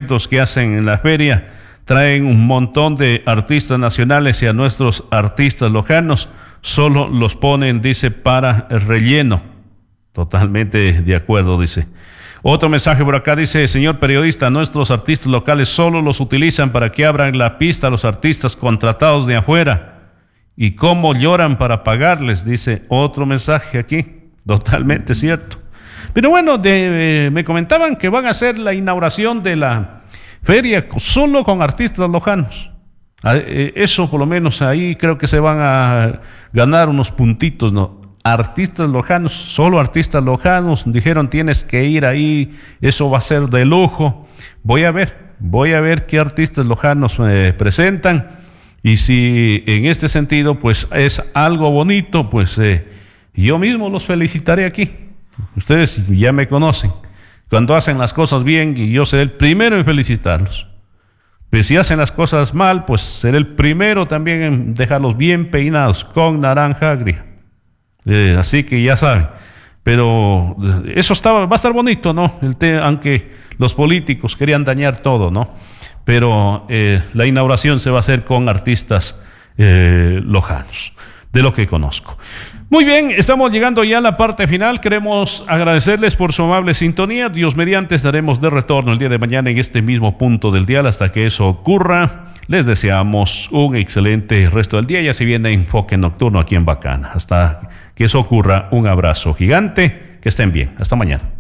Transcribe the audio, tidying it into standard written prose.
eventos que hacen en la feria. Traen un montón de artistas nacionales y a nuestros artistas lojanos solo los ponen, dice, para el relleno. Totalmente de acuerdo, dice. Otro mensaje por acá dice: señor periodista, nuestros artistas locales solo los utilizan para que abran la pista a los artistas contratados de afuera. ¿Y cómo lloran para pagarles? Dice otro mensaje aquí. Totalmente cierto. Pero bueno, me comentaban que van a hacer la inauguración de la feria solo con artistas lojanos. Eso por lo menos ahí creo que se van a ganar unos puntitos, ¿no? Artistas lojanos, solo artistas lojanos, dijeron tienes que ir ahí, eso va a ser de lujo. Voy a ver qué artistas lojanos me presentan, y si en este sentido pues es algo bonito, pues yo mismo los felicitaré aquí. Ustedes ya me conocen. Cuando hacen las cosas bien, y yo seré el primero en felicitarlos. Pero si hacen las cosas mal, pues seré el primero también en dejarlos bien peinados, con naranja agria. Así que ya saben. Pero eso va a estar bonito, ¿no? Aunque los políticos querían dañar todo, ¿no? Pero la inauguración se va a hacer con artistas lojanos, de lo que conozco. Muy bien, estamos llegando ya a la parte final. Queremos agradecerles por su amable sintonía. Dios mediante estaremos de retorno el día de mañana en este mismo punto del dial. Hasta que eso ocurra, les deseamos un excelente resto del día. Ya se viene Enfoque Nocturno aquí en Bacana. Hasta que eso ocurra, un abrazo gigante. Que estén bien. Hasta mañana.